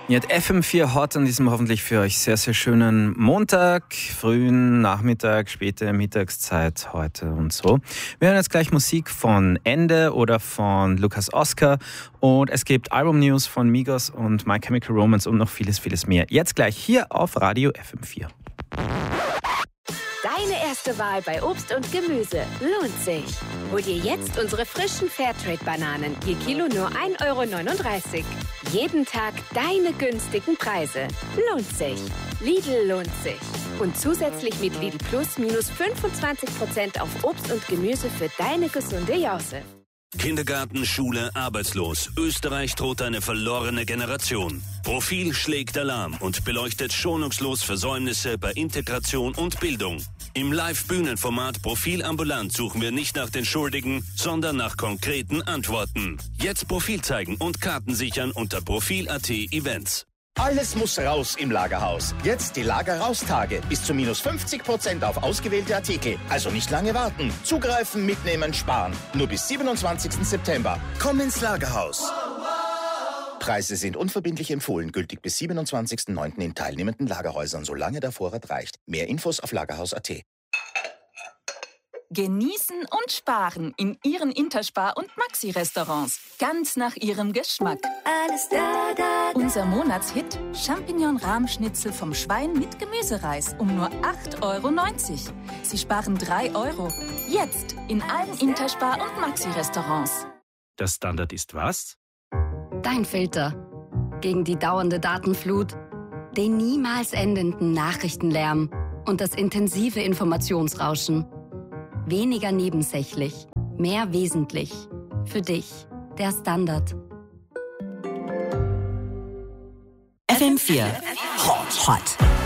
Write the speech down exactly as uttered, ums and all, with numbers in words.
Ihr habt F M vier Hot an diesem hoffentlich für euch sehr, sehr schönen Montag, frühen Nachmittag, späte Mittagszeit heute und so. Wir hören jetzt gleich Musik von Ende oder von Lukas Oskar und es gibt Album-News von Migos und My Chemical Romance und noch vieles, vieles mehr. Jetzt gleich hier auf Radio F M vier. Deine erste Wahl bei Obst und Gemüse lohnt sich. Hol dir jetzt unsere frischen Fairtrade-Bananen, je Kilo nur ein Euro neununddreißig. Jeden Tag deine günstigen Preise. Lohnt sich. Lidl lohnt sich. Und zusätzlich mit Lidl Plus minus fünfundzwanzig Prozent auf Obst und Gemüse für deine gesunde Jause. Kindergarten, Schule, arbeitslos. Österreich droht eine verlorene Generation. Profil schlägt Alarm und beleuchtet schonungslos Versäumnisse bei Integration und Bildung. Im Live-Bühnenformat Profil ambulant suchen wir nicht nach den Schuldigen, sondern nach konkreten Antworten. Jetzt Profil zeigen und Karten sichern unter Profil Punkt at Events. Alles muss raus im Lagerhaus. Jetzt die Lagerraustage. Bis zu minus fünfzig Prozent auf ausgewählte Artikel. Also nicht lange warten. Zugreifen, mitnehmen, sparen. Nur bis siebenundzwanzigsten September. Komm ins Lagerhaus. Preise sind unverbindlich empfohlen. Gültig bis siebenundzwanzigsten neunten in teilnehmenden Lagerhäusern, solange der Vorrat reicht. Mehr Infos auf lagerhaus Punkt at. Genießen und sparen in Ihren Interspar- und Maxi-Restaurants. Ganz nach Ihrem Geschmack. Alles da, da, da. Unser Monatshit: Champignon-Rahmschnitzel vom Schwein mit Gemüsereis um nur acht Euro neunzig. Sie sparen drei Euro. Jetzt in allen Interspar- und Maxi-Restaurants. Der Standard ist was? Dein Filter. Gegen die dauernde Datenflut, den niemals endenden Nachrichtenlärm und das intensive Informationsrauschen. Weniger nebensächlich, mehr wesentlich. Für dich, der Standard. F M vier Hot. Hot.